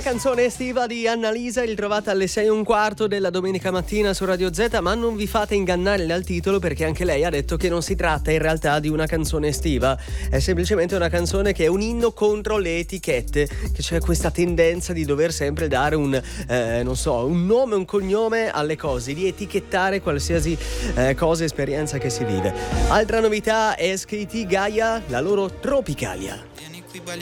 canzone estiva di Annalisa, ritrovata alle 6:15 della domenica mattina su Radio Z, ma non vi fate ingannare dal titolo, perché anche lei ha detto che non si tratta in realtà di una canzone estiva, è semplicemente una canzone che è un inno contro le etichette, che c'è questa tendenza di dover sempre dare un nome, un cognome alle cose, di etichettare qualsiasi cosa, esperienza che si vive. Altra novità è SKT Gaia, la loro Tropicalia. Vieni qui, balliamo